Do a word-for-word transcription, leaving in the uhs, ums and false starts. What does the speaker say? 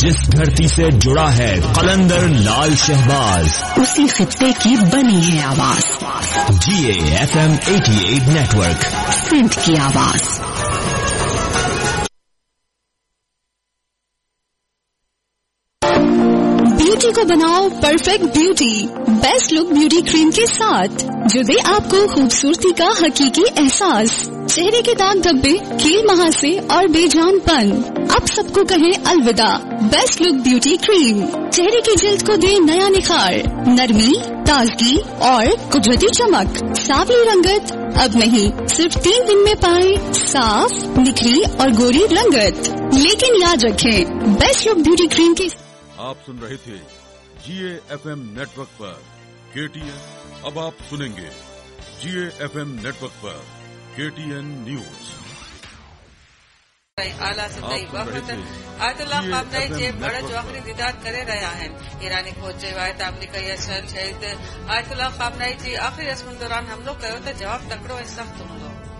जिस धरती से जुड़ा है कलंदर लाल शहबाज, उसी खित्ते की बनी है आवाज। जी ए एफ एम अठासी नेटवर्क, सिंध की आवाज। ब्यूटी को बनाओ perfect beauty best look beauty cream के साथ, जो दे आपको खूबसूरती का हकीकी एहसास। चेहरे के दाग धब्बे, कील महासे और बेजानपन, अब सबको कहें अलविदा। बेस्ट लुक ब्यूटी क्रीम चेहरे की जिल्द को दे नया निखार, नरमी, ताजगी और कुदरती चमक। सावली रंगत अब नहीं, सिर्फ तीन दिन में पाए साफ, निखरी और गोरी रंगत। लेकिन याद रखें, बेस्ट लुक ब्यूटी क्रीम की। आप सुन रहे थे जी ए एफ एम नेटवर्क पर के टी एन। अब आप सुनेंगे जी ए एफ एम नेटवर्क पर के टी एन न्यूज। आला सतही वफ़द आयतुल्लाह ख़ामनई जे बड़ जो आख़िरी दीदार करे रहिया आहिनि। ईरानी फ़ौज चयो आहे त अमरीकई अशर शहीद आयतुल्लाह ख़ामनई जी आख़िरी रस्मुनि दौरान हमिलो कयो त जवाब तकिड़ो ऐं सख़्तु हूंदो।